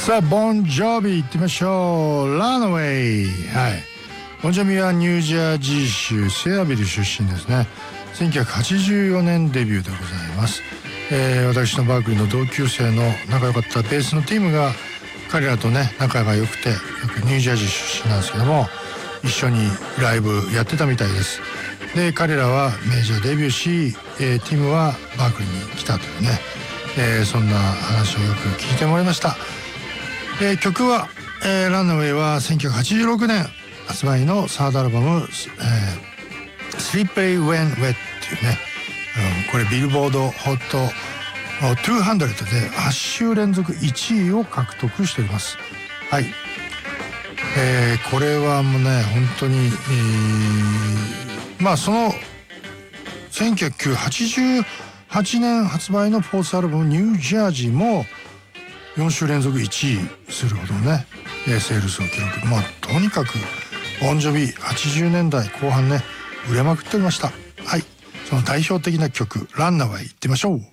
さあボンジョビ行ってみましょう。ランウェイ。はい、ボンジョビはニュージャージー州セアビル出身ですね。1984年デビューでございます。私のバークリーの同級生の仲良かったベースのティムが彼らとね仲が良くて、よくニュージャージー出身なんですけども、一緒にライブやってたみたいです。で彼らはメジャーデビューし、ティムはバークリーに来たというね、そんな話をよく聞いてもらいました。曲は、ランナウェイは1986年発売のサードアルバム「Slippery When Wet」っていうね、これビルボードホット200で8週連続1位を獲得しております。はい、これはもうね本当に、まあその1988年発売のフォースアルバム「ニュージャージー」も4週連続1位するほどね、セールスを記録。まあとにかくボンジョビ80年代後半ね売れまくっておりました。はい、その代表的な曲「ランナウェイ」いってみましょう。